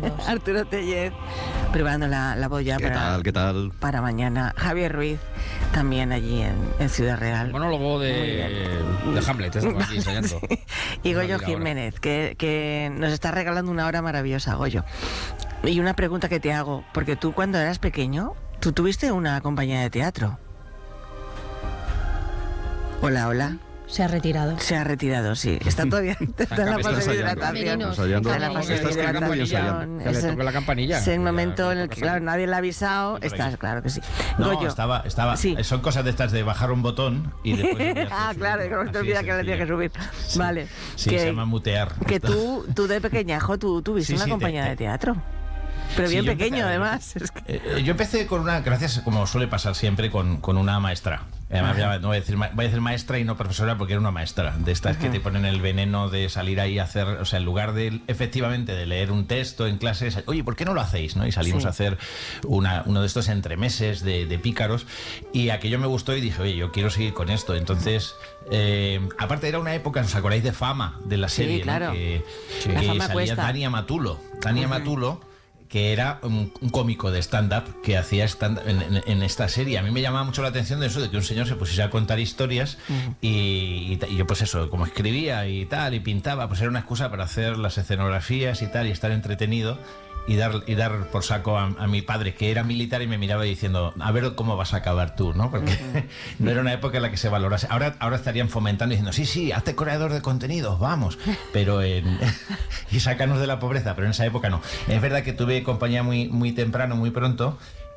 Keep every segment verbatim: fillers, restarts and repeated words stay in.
Arturo Tellez, probando la, la boya ¿Qué para, tal? ¿Qué tal? para mañana. Javier Ruiz, también allí en, en Ciudad Real. Monólogo de, de Hamlet, estamos aquí ensayando. Sí. Y Goyo Jiménez, que, que nos está regalando una hora maravillosa, Goyo. Y una pregunta que te hago, porque tú cuando eras pequeño, tú tuviste una compañía de teatro. Hola, hola. Se ha retirado. Se ha retirado, sí. Está todavía está en la fase de hidratación. Ensayando. Está en la fase de Está escribiendo y ensayando. hidratación. Que le Es, toque la campanilla. es el momento Ya, en el que, claro, nadie le ha avisado. Estás, claro que sí. No, Goyo. estaba, estaba. Sí. Son cosas de estas de bajar un botón y después. Ah, claro, que no te olvida que le tienes que subir. Sí. Vale. Sí, que, se llama mutear. Que tú, tú de pequeñajo, tú tuviste Sí, una sí, compañía te- de teatro. Pero Sí, bien yo empecé pequeño, a- además. Es que... Eh, yo empecé con una, gracias, como suele pasar siempre, con, con una maestra. Además, ya no voy a, decir, ma- voy a decir maestra y no profesora porque era una maestra. De estas que te ponen el veneno de salir ahí a hacer, o sea, en lugar de, efectivamente, de leer un texto en clases, oye, ¿por qué no lo hacéis? ¿No? Y salimos Sí. a hacer una, uno de estos entremeses de, de pícaros y aquello me gustó y dije, oye, yo quiero seguir con esto. Entonces, eh, aparte era una época, ¿os acordáis de Fama, de la Sí, serie? ¿no? claro. Que, Sí. La que Fama salía cuesta. Tania Matulo. Tania Ujú. Matulo, que era un, un cómico de stand-up que hacía stand en, en, en esta serie. A mí me llamaba mucho la atención de eso, de que un señor se pusiese a contar historias uh-huh. y, y, y yo pues eso, como escribía y tal, y pintaba, pues era una excusa para hacer las escenografías y tal, y estar entretenido. Y dar, y dar por saco a, a mi padre, que era militar, y me miraba diciendo, a ver cómo vas a acabar tú, ¿no? Porque uh-huh. no era una época en la que se valorase. Ahora, ahora estarían fomentando y diciendo, sí, sí, hazte creador de contenidos, vamos. Pero en, y sacarnos de la pobreza, pero en esa época no. Es verdad que tuve compañía muy, muy temprano, muy pronto.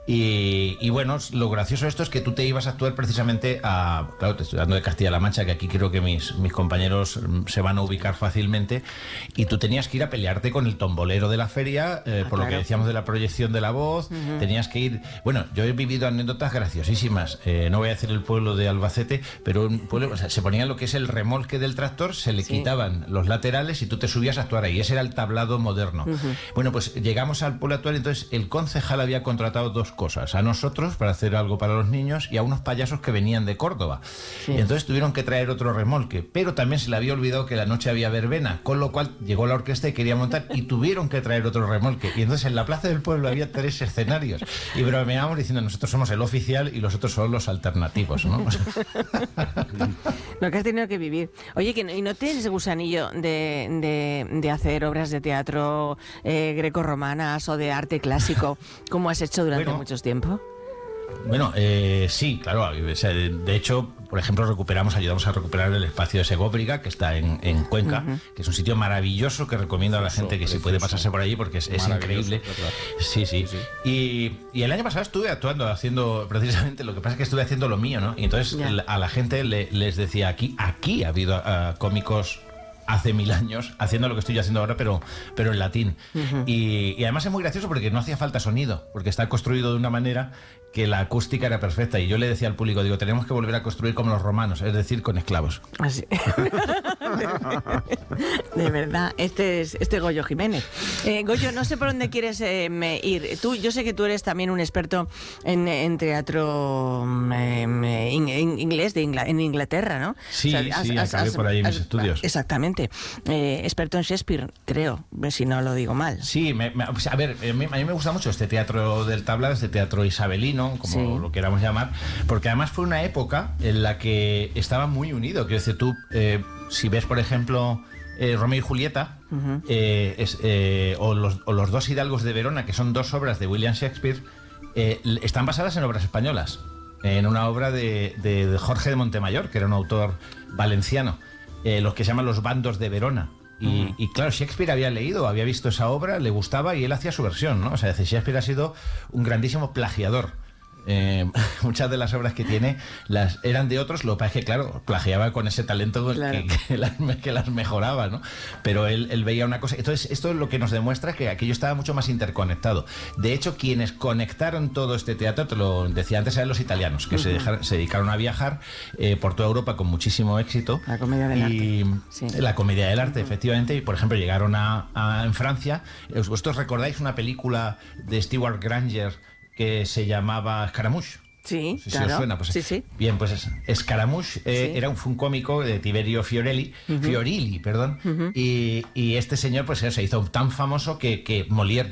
Y, y bueno, lo gracioso de esto es que tú te ibas a actuar precisamente a... Claro, te estoy hablando de Castilla-La Mancha, que aquí creo que mis, mis compañeros se van a ubicar fácilmente, y tú tenías que ir a pelearte con el tombolero de la feria, eh, ah, por claro. lo que decíamos de la proyección de la voz, uh-huh. tenías que ir... Bueno, yo he vivido anécdotas graciosísimas, eh, no voy a decir el pueblo de Albacete, pero un pueblo, o sea, se ponía lo que es el remolque del tractor, se le sí. quitaban los laterales y tú te subías a actuar ahí, ese era el tablado moderno. Uh-huh. Bueno, pues llegamos al pueblo actual, entonces el concejal había contratado dos cosas, a nosotros para hacer algo para los niños y a unos payasos que venían de Córdoba. Sí. Y entonces tuvieron que traer otro remolque, pero también se le había olvidado que la noche había verbena, con lo cual llegó la orquesta y quería montar y tuvieron que traer otro remolque. Y entonces en la plaza del pueblo había tres escenarios y bromeábamos diciendo, nosotros somos el oficial y los otros son los alternativos, ¿no? Lo que has tenido que vivir. Oye, ¿y no tienes gusanillo de, de, de hacer obras de teatro eh, grecorromanas o de arte clásico, como has hecho durante bueno, mucho tiempo? Bueno, eh, sí, claro. O sea, de, de hecho, por ejemplo, recuperamos, ayudamos a recuperar el espacio de Segóbriga, que está en, en Cuenca, uh-huh. que es un sitio maravilloso que recomiendo a la gente que si puede pasarse por allí porque es, es increíble. Sí, sí. sí, sí. Y, y el año pasado estuve actuando, haciendo precisamente, lo que pasa es que estuve haciendo lo mío, ¿no? Y entonces yeah. a la gente le, les decía, aquí, aquí ha habido uh, cómicos hace mil años haciendo lo que estoy haciendo ahora, pero, pero en latín. Uh-huh. Y, y además es muy gracioso porque no hacía falta sonido, porque está construido de una manera que la acústica era perfecta. Y yo le decía al público, digo, tenemos que volver a construir como los romanos, es decir, con esclavos. Así. De verdad, este es este Goyo Jiménez. Eh, Goyo, no sé por dónde quieres eh, ir. Tú, yo sé que tú eres también un experto en, en teatro eh, in, in, inglés de Ingl- en Inglaterra, ¿no? Sí, o sea, has, sí, has, acabé has, por ahí has, mis estudios. Exactamente. Eh, experto en Shakespeare, creo, si no lo digo mal. Sí, me, me, a ver, a mí, a mí me gusta mucho este teatro del tablado, este teatro isabelino, como sí. lo queramos llamar, porque además fue una época en la que estaba muy unido. Quiero decir, tú, eh, si ves, por ejemplo, eh, Romeo y Julieta, uh-huh. eh, es, eh, o, los, o Los dos hidalgos de Verona, que son dos obras de William Shakespeare, eh, están basadas en obras españolas, en una obra de, de, de Jorge de Montemayor, que era un autor valenciano, eh, los que se llaman Los bandos de Verona. Y, uh-huh. y claro, Shakespeare había leído, había visto esa obra, le gustaba y él hacía su versión, ¿no? O sea, Shakespeare ha sido un grandísimo plagiador. Eh, muchas de las obras que tiene las eran de otros, lo que pasa es que claro, plagiaba con ese talento claro. que, que, las, que las mejoraba, ¿no? Pero él, él veía una cosa. Entonces esto es lo que nos demuestra que aquello estaba mucho más interconectado. De hecho, quienes conectaron todo este teatro, te lo decía antes, eran los italianos, que uh-huh. se, dejaron, se dedicaron a viajar eh, por toda Europa con muchísimo éxito. La comedia del y, arte sí. La comedia del arte, uh-huh. efectivamente. Y por ejemplo llegaron a, a en Francia. ¿Vosotros recordáis una película de Stewart Granger que se llamaba Scaramouche? Sí, si claro. os suena, pues, sí, sí. Bien, pues Scaramouche eh, sí. era un, un cómico de Tiberio Fiorelli, uh-huh. Fiorilli, perdón, uh-huh. y, y este señor pues se hizo tan famoso que, que Molière